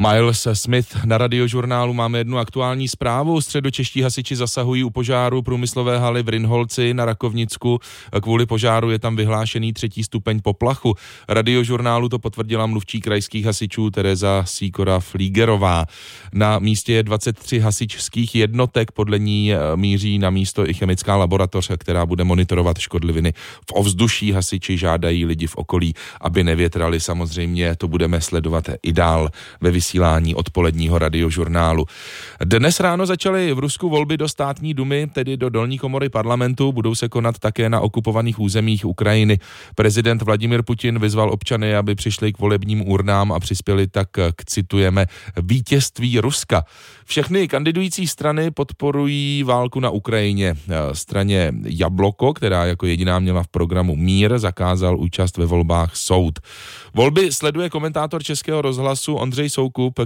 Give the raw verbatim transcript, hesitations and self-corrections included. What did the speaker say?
Miles Smith na Radiožurnálu. Máme jednu aktuální zprávu. Středočeští hasiči zasahují u požáru průmyslové haly v Rynholci na Rakovnicku. Kvůli požáru je tam vyhlášený třetí stupeň poplachu. Radiožurnálu to potvrdila mluvčí krajských hasičů Tereza Sýkora-Flígerová. Na místě je dvacet tři hasičských jednotek, podle ní míří na místo i chemická laboratoř, která bude monitorovat škodliviny v ovzduší. Hasiči žádají lidi v okolí, aby nevětrali. Samozřejmě to budeme sledovat i dál ve vysílání odpoledního Radiožurnálu. Dnes ráno začaly v Rusku volby do státní dumy, tedy do dolní komory parlamentu. Budou se konat také na okupovaných územích Ukrajiny. Prezident Vladimír Putin vyzval občany, aby přišli k volebním urnám a přispěli tak k, citujeme, vítězství Ruska. Všechny kandidující strany podporují válku na Ukrajině. Straně Jabloko, která jako jediná měla v programu mír, zakázal účast ve volbách soud. Volby sleduje komentátor Českého rozhlasu Ondřej Soukup.